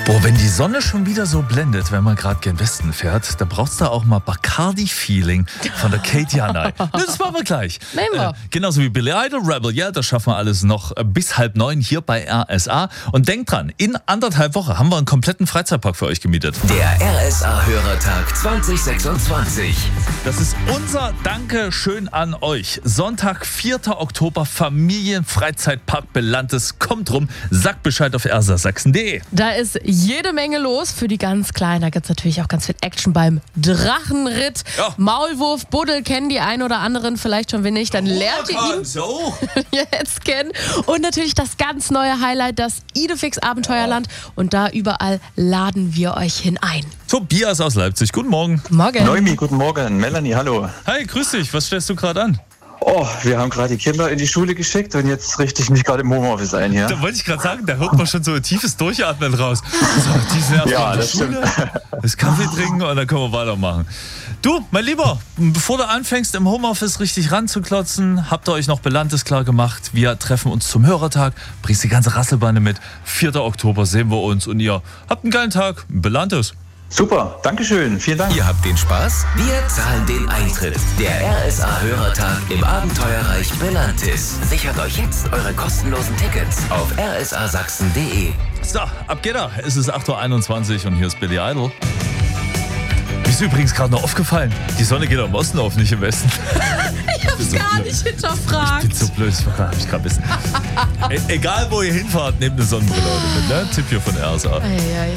Boah, wenn die Sonne schon wieder so blendet, wenn man gerade gen Westen fährt, dann brauchst du auch mal Bacardi-Feeling von der Kate Janay. Das machen wir gleich. Nehmen wir. Genauso wie Billy Idol, Rebel, ja, das schaffen wir alles noch bis 8:30 hier bei RSA. Und denkt dran, in 1,5 Wochen haben wir einen kompletten Freizeitpark für euch gemietet. Der RSA-Hörertag 2026. Das ist unser Dankeschön an euch. Sonntag, 4. Oktober, Familienfreizeitpark Belantes. Kommt rum, sagt Bescheid auf rsasachsen.de. Da ist jede Menge los für die ganz Kleinen. Da gibt es natürlich auch ganz viel Action beim Drachenritt. Ja. Maulwurf, Buddel kennen die ein oder anderen vielleicht schon, wenn nicht, dann lernt ihr ihn So. jetzt kennen. Und natürlich das ganz neue Highlight, das Idefix Abenteuerland. Und da überall laden wir euch hin ein. Tobias aus Leipzig, guten Morgen. Morgen. Noemi, guten Morgen. Melanie, hallo. Hi, grüß dich. Was stellst du gerade an? Oh, wir haben gerade die Kinder in die Schule geschickt und jetzt richte ich mich gerade im Homeoffice ein hier. Da wollte ich gerade sagen, da hört man schon so ein tiefes Durchatmen raus. So, die sind erst Ja, in der das Schule, das Kaffee trinken und dann können wir weitermachen. Du, mein Lieber, bevor du anfängst, im Homeoffice richtig ranzuklotzen, habt ihr euch noch Belantes klar gemacht. Wir treffen uns zum Hörertag, bringst die ganze Rasselbande mit. 4. Oktober sehen wir uns und ihr habt einen geilen Tag. Belantes. Super, Dankeschön, vielen Dank. Ihr habt den Spaß, wir zahlen den Eintritt. Der RSA-Hörertag im Abenteuerreich Belantis. Sichert euch jetzt eure kostenlosen Tickets auf rsasachsen.de. So, ab geht er. Es ist 8:21 Uhr und hier ist Billy Idol. Mir ist übrigens gerade noch aufgefallen, die Sonne geht am Osten auf, nicht im Westen. Ich hab's so gar blöd. nicht hinterfragt. Ich bin so blöd, das hab ich gerade wissen. Egal wo ihr hinfahrt, nehmt eine Sonnenbrille heute mit, ne? Tipp hier von RSA. Ei, ei,